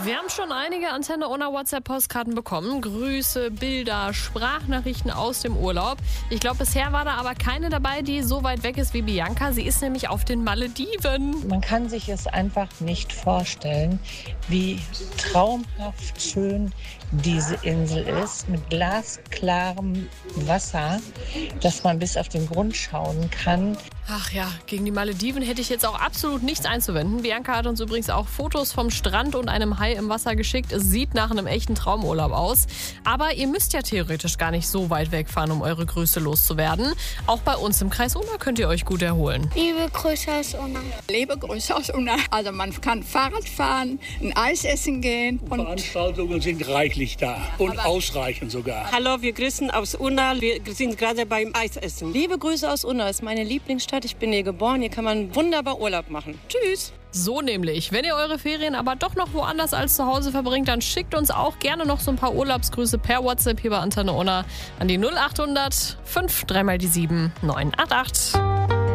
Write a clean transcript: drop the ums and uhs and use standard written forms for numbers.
Wir haben schon einige Antenne Unna WhatsApp-Postkarten bekommen. Grüße, Bilder, Sprachnachrichten aus dem Urlaub. Ich glaube, bisher war da aber keine dabei, die so weit weg ist wie Bianca. Sie ist nämlich auf den Malediven. Man kann sich es einfach nicht vorstellen, wie traumhaft schön diese Insel ist, mit glasklarem Wasser, dass man bis auf den Grund schauen kann. Ach ja, gegen die Malediven hätte ich jetzt auch absolut nichts einzuwenden. Bianca hat uns übrigens auch Fotos vom Strand und einem Hai im Wasser geschickt. Es sieht nach einem echten Traumurlaub aus. Aber ihr müsst ja theoretisch gar nicht so weit wegfahren, um eure Grüße loszuwerden. Auch bei uns im Kreis Unna könnt ihr euch gut erholen. Liebe Grüße aus Unna. Liebe Grüße aus Unna. Also man kann Fahrrad fahren, ein Eis essen gehen. Veranstaltungen sind reichlich da und ausreichend sogar. Hallo, wir grüßen aus Unna. Wir sind gerade beim Eisessen. Liebe Grüße aus Unna, ist meine Lieblingsstadt. Ich bin hier geboren. Hier kann man wunderbar Urlaub machen. Tschüss. So nämlich. Wenn ihr eure Ferien aber doch noch woanders als zu Hause verbringt, dann schickt uns auch gerne noch so ein paar Urlaubsgrüße per WhatsApp hier bei Antenne Unna an die 0800 5 3 mal die 7 988.